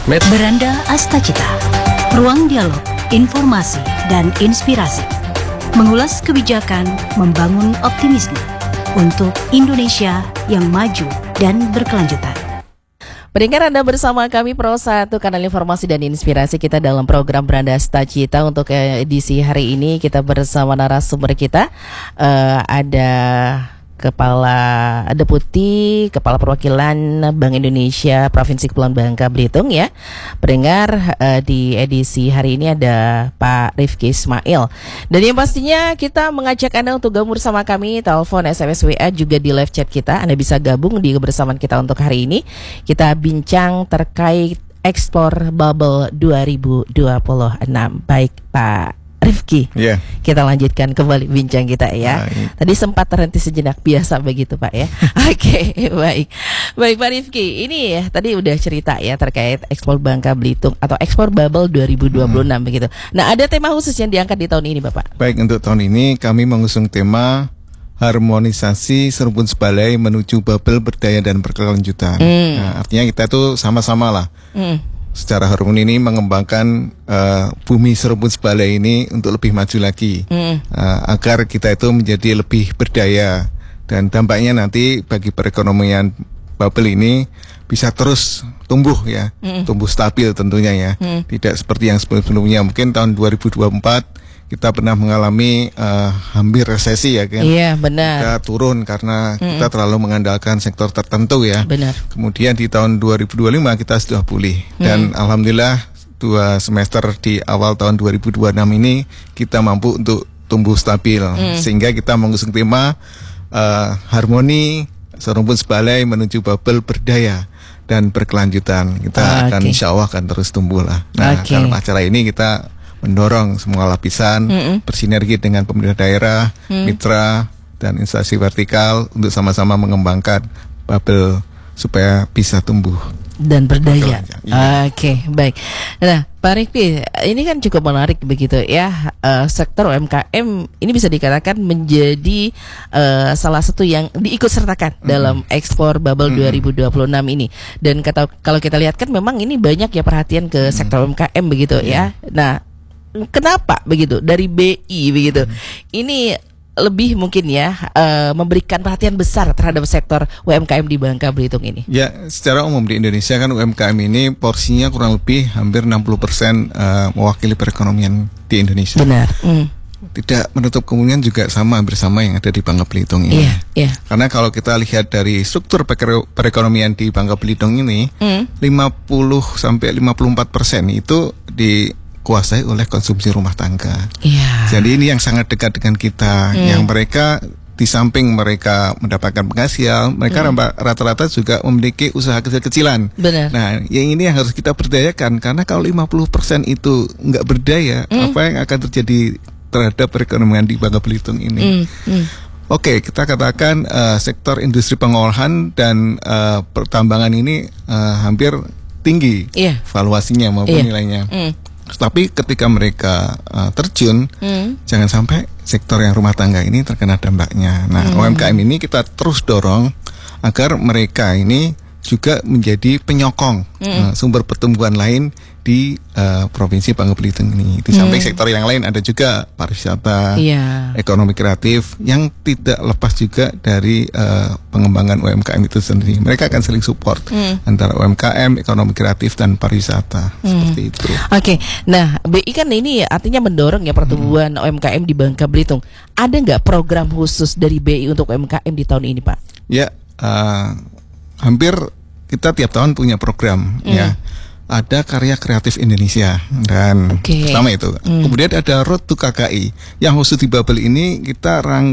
Beranda Astacita, ruang dialog, informasi, dan inspirasi. Mengulas kebijakan, membangun optimisme untuk Indonesia yang maju dan berkelanjutan. Pendengar, Anda bersama kami Pro 1, kanal informasi dan inspirasi kita dalam program Beranda Astacita. Untuk edisi hari ini kita bersama narasumber kita, ada Deputi Kepala Perwakilan Bank Indonesia Provinsi Kepulauan Bangka Belitung ya. Pendengar, di edisi hari ini ada Pak Rifki Ismail. Dan yang pastinya kita mengajak Anda untuk gabung bersama kami, telepon, SMS, WA, juga di live chat kita. Anda bisa gabung di kebersamaan kita untuk hari ini. Kita bincang terkait ekspor bubble 2026. Baik Pak Rifki, kita lanjutkan kembali bincang kita ya. Tadi sempat terhenti sejenak, biasa begitu Pak ya. Oke, baik Pak Rifki. Ini ya tadi udah cerita ya terkait ekspor Bangka Belitung atau ekspor bubble 2026 begitu. Nah, ada tema khusus yang diangkat di tahun ini Bapak? Baik, untuk tahun ini kami mengusung tema harmonisasi serumpun sebalai menuju bubble berdaya dan berkelanjutan. Nah, artinya kita tuh sama-sama lah. Secara harmoni ini mengembangkan bumi serumpun sebalai ini untuk lebih maju lagi, agar kita itu menjadi lebih berdaya, dan dampaknya nanti bagi perekonomian bubble ini bisa terus tumbuh ya, tumbuh stabil tentunya ya, tidak seperti yang sebelumnya. Mungkin tahun 2024 kita pernah mengalami hampir resesi ya kan. Iya, benar. Kita turun karena kita terlalu mengandalkan sektor tertentu ya. Benar. Kemudian di tahun 2025 kita sudah pulih. Dan alhamdulillah 2 semester di awal tahun 2026 ini kita mampu untuk tumbuh stabil. Sehingga kita mengusung tema harmoni serumpun sebalai menuju bubble berdaya dan berkelanjutan. Kita akan insya Allah akan terus tumbuh lah. Nah, dalam acara ini kita mendorong semua lapisan bersinergi dengan pemerintah daerah, mitra, dan instansi vertikal untuk sama-sama mengembangkan bubble supaya bisa tumbuh dan berdaya. Oke, baik. Nah, Pak Rifki, ini kan cukup menarik begitu ya. Sektor UMKM ini bisa dikatakan menjadi salah satu yang diikut sertakan dalam ekspor bubble 2026 ini. Dan kalau kita lihat kan memang ini banyak ya perhatian ke sektor UMKM begitu ya. Nah, kenapa begitu dari BI begitu? Ini lebih mungkin ya memberikan perhatian besar terhadap sektor UMKM di Bangka Belitung ini. Ya, secara umum di Indonesia kan UMKM ini porsinya kurang lebih hampir 60% mewakili perekonomian di Indonesia. Benar. Tidak menutup kemungkinan juga hampir sama yang ada di Bangka Belitung ini. Karena kalau kita lihat dari struktur perekonomian di Bangka Belitung ini, 50-54% itu dikuasai oleh konsumsi rumah tangga. Jadi ini yang sangat dekat dengan kita, yang mereka di samping mereka mendapatkan penghasilan, mereka rata-rata juga memiliki usaha kecil-kecilan. Benar. Nah, yang ini yang harus kita berdayakan, karena kalau 50% itu nggak berdaya, apa yang akan terjadi terhadap perekonomian di Bangka Belitung ini? Oke, kita katakan sektor industri pengolahan dan pertambangan ini hampir tinggi valuasinya maupun nilainya. Tapi ketika mereka terjun, jangan sampai sektor yang rumah tangga ini terkena dampaknya. Nah, UMKM ini kita terus dorong agar mereka ini juga menjadi penyokong sumber pertumbuhan lain di Provinsi Bangka Belitung ini. Di samping sektor yang lain ada juga pariwisata, ekonomi kreatif yang tidak lepas juga dari pengembangan UMKM itu sendiri. Mereka akan saling support antara UMKM, ekonomi kreatif dan pariwisata seperti itu. Oke, nah BI kan ini artinya mendorong ya pertumbuhan UMKM di Bangka Belitung. Ada nggak program khusus dari BI untuk UMKM di tahun ini, Pak? Ya, hampir kita tiap tahun punya program ya. Ada Karya Kreatif Indonesia dan pertama itu. Kemudian ada Road to KKI yang khusus di bubble ini kita